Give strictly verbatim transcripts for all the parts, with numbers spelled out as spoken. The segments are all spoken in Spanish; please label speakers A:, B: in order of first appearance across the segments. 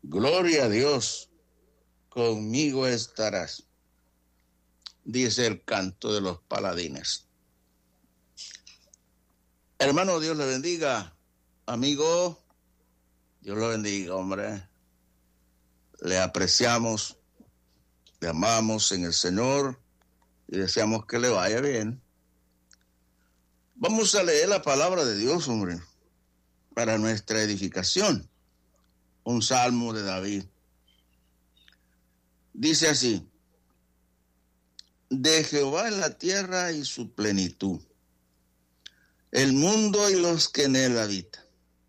A: Gloria a Dios, conmigo estarás, dice el canto de los paladines. Hermano, Dios le bendiga. Amigo, Dios lo bendiga, hombre. Le apreciamos, le amamos en el Señor y deseamos que le vaya bien. Vamos a leer la palabra de Dios, hombre, para nuestra edificación. Un salmo de David. Dice así: de Jehová es la tierra y su plenitud, el mundo y los que en él habitan.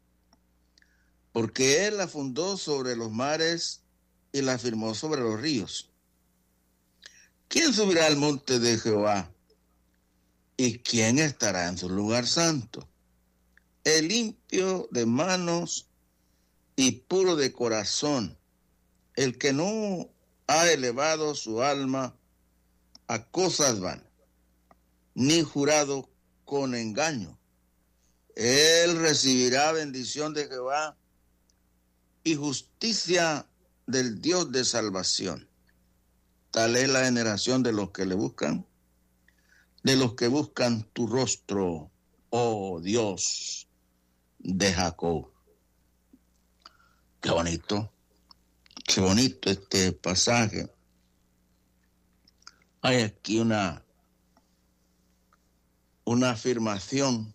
A: Porque él la fundó sobre los mares y la firmó sobre los ríos. ¿Quién subirá al monte de Jehová? ¿Y quién estará en su lugar santo? El limpio de manos y puro de corazón, el que no ha elevado su alma a cosas vanas, ni jurado con engaño. Él recibirá bendición de Jehová y justicia del Dios de salvación. Tal es la generación de los que le buscan, de los que buscan tu rostro, oh Dios de Jacob. Qué bonito, qué bonito este pasaje. Hay aquí una, una afirmación,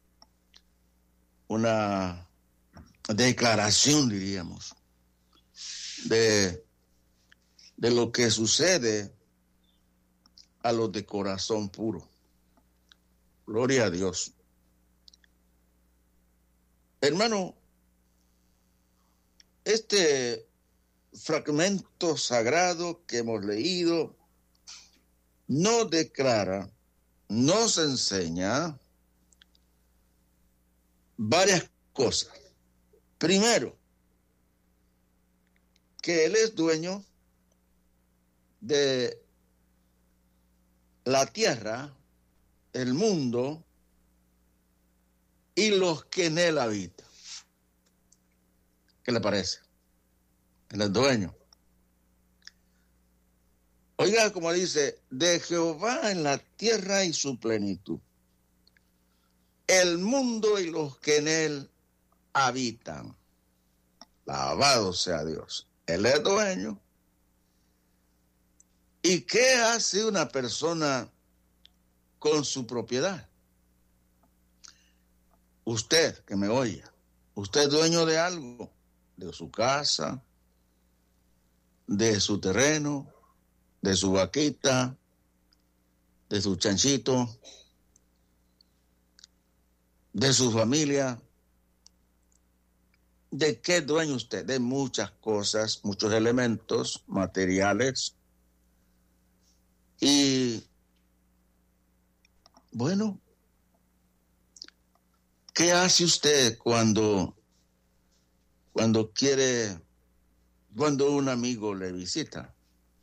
A: una declaración, diríamos, de, de lo que sucede a los de corazón puro. Gloria a Dios. Hermano, este fragmento sagrado que hemos leído nos declara, nos enseña varias cosas. Primero, que Él es dueño de la tierra, el mundo y los que en él habitan. ¿Qué le parece? Él es dueño. Oiga, como dice, de Jehová en la tierra y su plenitud, el mundo y los que en él habitan. Alabado sea Dios. Él es dueño. ¿Y qué hace una persona con su propiedad? Usted que me oye, usted es dueño de algo, de su casa, de su terreno, de su vaquita, de su chanchito, de su familia. ¿De qué es dueño usted? De muchas cosas, muchos elementos materiales. Y bueno, ¿qué hace usted cuando, cuando quiere, cuando un amigo le visita?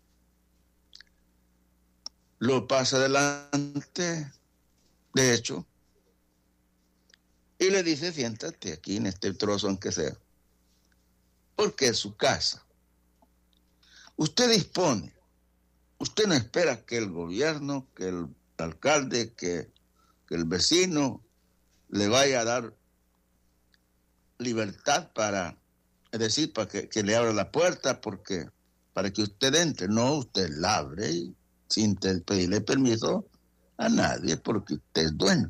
A: Lo pasa adelante, de hecho, y le dice, siéntate aquí en este trozo aunque sea, porque es su casa. Usted dispone, usted no espera que el gobierno, que el alcalde, que, que el vecino le vaya a dar libertad para, es decir, para que, que le abra la puerta, porque para que usted entre. No, usted la abre y sin pedirle permiso a nadie, porque usted es dueño.